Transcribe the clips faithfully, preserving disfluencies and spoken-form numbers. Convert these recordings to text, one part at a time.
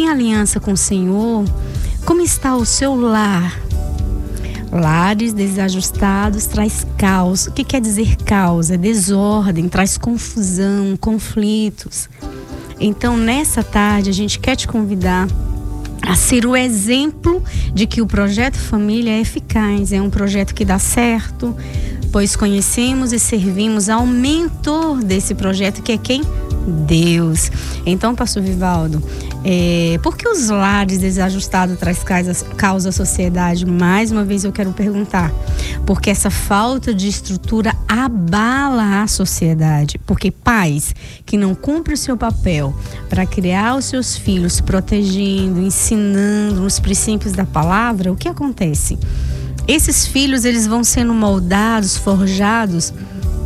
tem aliança com o Senhor, como está o seu lar? Lares desajustados traz caos. O que quer dizer caos? É desordem, traz confusão, conflitos. Então, nessa tarde, a gente quer te convidar a ser o exemplo de que o projeto Família é eficaz, é um projeto que dá certo, pois conhecemos e servimos ao mentor desse projeto, que é quem? Deus. Então, pastor Vivaldo, é, por que os lares desajustados traz causa à sociedade? Mais uma vez eu quero perguntar. Porque essa falta de estrutura abala a sociedade. Porque pais que não cumprem o seu papel para criar os seus filhos, protegendo, ensinando os princípios da palavra, o que acontece? Esses filhos, eles vão sendo moldados, forjados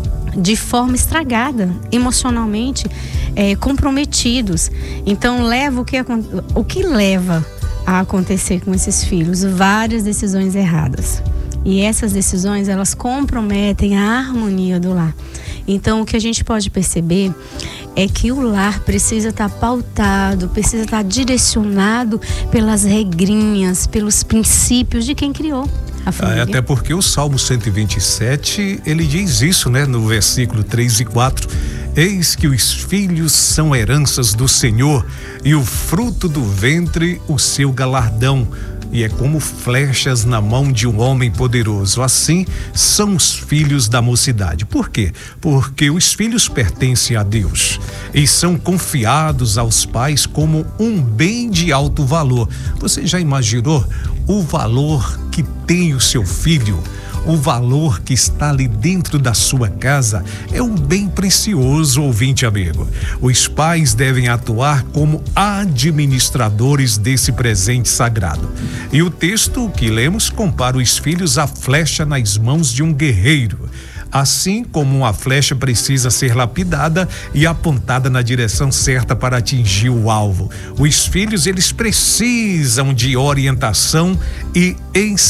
de forma estragada, emocionalmente é, comprometidos. Então, leva o que, o que leva a acontecer com esses filhos? Várias decisões erradas. E essas decisões, elas comprometem a harmonia do lar. Então, o que a gente pode perceber é que o lar precisa estar pautado, precisa estar direcionado pelas regrinhas, pelos princípios de quem criou. Ah, até porque o Salmo cento e vinte e sete, ele diz isso, né? No versículo três e quatro, eis que os filhos são heranças do Senhor e o fruto do ventre o seu galardão. E é como flechas na mão de um homem poderoso. Assim são os filhos da mocidade. Por quê? Porque os filhos pertencem a Deus e são confiados aos pais como um bem de alto valor. Você já imaginou o valor que tem o seu filho? O valor que está ali dentro da sua casa é um bem precioso, ouvinte amigo. Os pais devem atuar como administradores desse presente sagrado. E o texto que lemos compara os filhos à flecha nas mãos de um guerreiro. Assim como uma flecha precisa ser lapidada e apontada na direção certa para atingir o alvo, os filhos, eles precisam de orientação e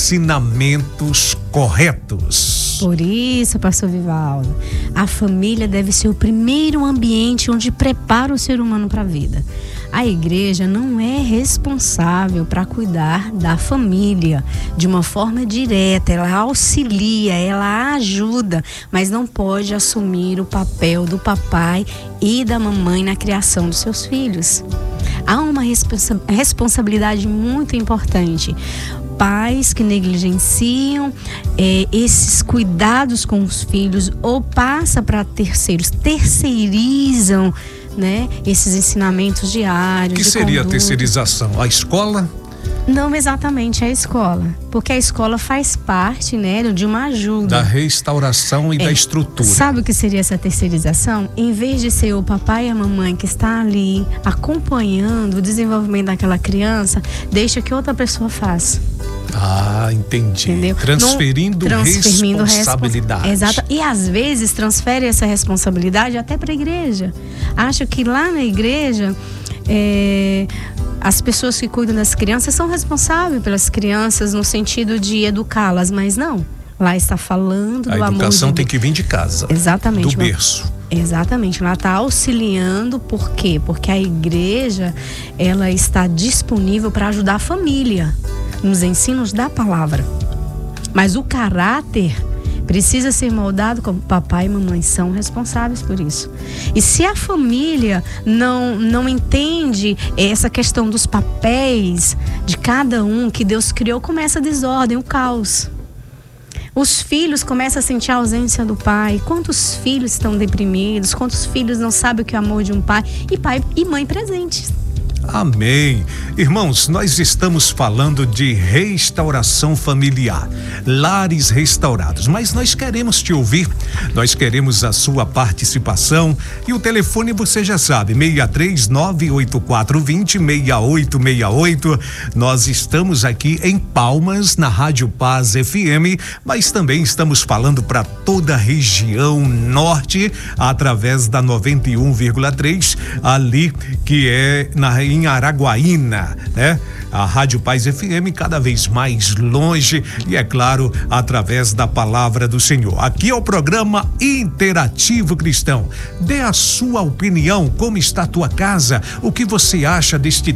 ensinamentos corretos. Por isso, pastor Vivaldo, a família deve ser o primeiro ambiente onde prepara o ser humano para a vida. A igreja não é responsável para cuidar da família de uma forma direta. Ela auxilia, ela ajuda, mas não pode assumir o papel do papai e da mamãe na criação dos seus filhos. Há uma responsa- responsabilidade muito importante. Pais que negligenciam é, esses cuidados com os filhos ou passa para terceiros, terceirizam, né, esses ensinamentos diários. O que seria a terceirização? A escola? Não exatamente a escola, porque a escola faz parte, né, de uma ajuda. Da restauração e é, da estrutura. Sabe o que seria essa terceirização? Em vez de ser o papai e a mamãe que está ali acompanhando o desenvolvimento daquela criança, deixa que outra pessoa faça. Ah, entendi. Entendeu? Transferindo, no, transferindo responsabilidade. Respons... Exato. E às vezes transfere essa responsabilidade até para a igreja. Acho que lá na igreja é, as pessoas que cuidam das crianças são responsáveis pelas crianças no sentido de educá-las, mas não. Lá está falando do amor. A educação de... tem que vir de casa. Exatamente. Do berço. Exatamente, ela está auxiliando, por quê? Porque a igreja, ela está disponível para ajudar a família nos ensinos da palavra. Mas o caráter precisa ser moldado como papai e mamãe são responsáveis por isso. E se a família não, não entende essa questão dos papéis de cada um que Deus criou, começa a desordem, o caos. Os filhos começam a sentir a ausência do pai. Quantos filhos estão deprimidos? Quantos filhos não sabem o que é o amor de um pai? E pai e mãe presentes. Amém. Irmãos, nós estamos falando de restauração familiar, lares restaurados, mas nós queremos te ouvir, nós queremos a sua participação e o telefone você já sabe, seis três nove oito quatro dois zero seis oito seis oito. Nós estamos aqui em Palmas, na Rádio Paz F M, mas também estamos falando para toda a região norte, através da noventa e um vírgula três, ali que é na em Araguaína, né? A Rádio Paz F M cada vez mais longe e, é claro, através da palavra do Senhor. Aqui é o programa Interativo Cristão. Dê a sua opinião, como está a tua casa, o que você acha deste